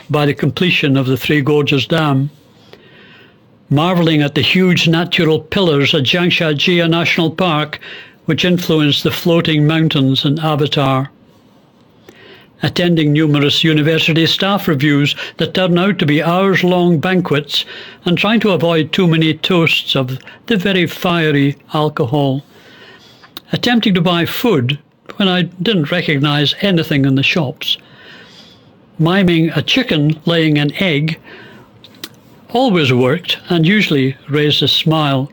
by the completion of the Three Gorges Dam, marvelling at the huge natural pillars at Zhangshajie National Park, which influenced the floating mountains in Avatar, attending numerous university staff reviews that turn out to be hours-long banquets, and trying to avoid too many toasts of the very fiery alcohol, attempting to buy food when I didn't recognise anything in the shops, miming a chicken laying an egg always worked and usually raised a smile.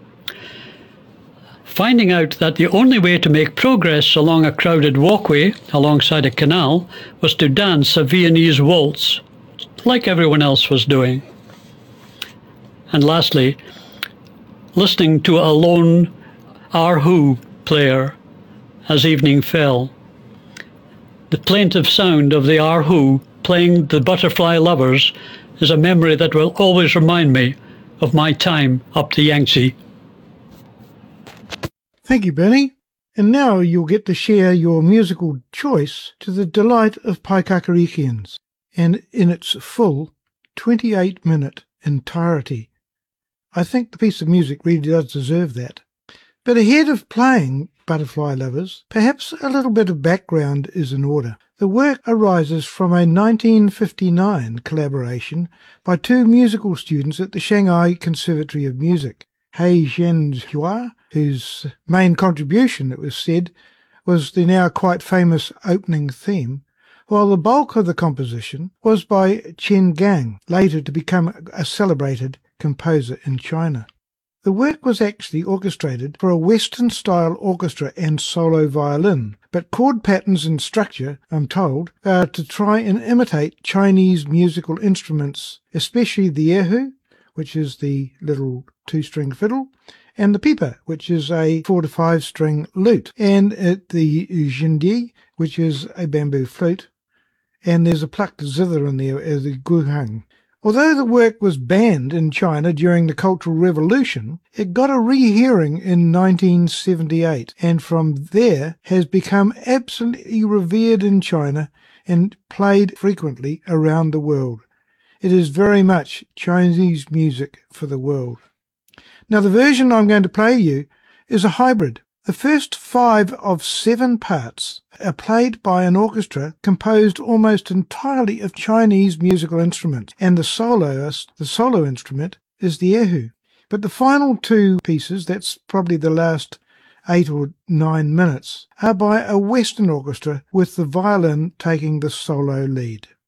Finding out that the only way to make progress along a crowded walkway alongside a canal was to dance a Viennese waltz, like everyone else was doing. And lastly, listening to a lone erhu player as evening fell. The plaintive sound of the erhu playing the Butterfly Lovers is a memory that will always remind me of my time up the Yangtze. Thank you, Bernie. And now you'll get to share your musical choice to the delight of Paikakarikians, and in its full 28-minute entirety. I think the piece of music really does deserve that. But ahead of playing Butterfly Lovers, perhaps a little bit of background is in order. The work arises from a 1959 collaboration by two musical students at the Shanghai Conservatory of Music, Hei Zhenhua, whose main contribution, it was said, was the now quite famous opening theme, while the bulk of the composition was by Chen Gang, later to become a celebrated composer in China. The work was actually orchestrated for a Western-style orchestra and solo violin, but chord patterns and structure, I'm told, are to try and imitate Chinese musical instruments, especially the erhu, which is the little two-string fiddle, and the pipa, which is a 4 to 5 string lute, and the zhindi, which is a bamboo flute, and there's a plucked zither in there as the guhang. Although the work was banned in China during the Cultural Revolution, it got a rehearing in 1978, and from there has become absolutely revered in China and played frequently around the world. It is very much Chinese music for the world. Now, the version I'm going to play you is a hybrid. The first 5 of 7 parts are played by an orchestra composed almost entirely of Chinese musical instruments, and the solo instrument, is the erhu. But the final 2 pieces, that's probably the last 8 or 9 minutes, are by a Western orchestra with the violin taking the solo lead.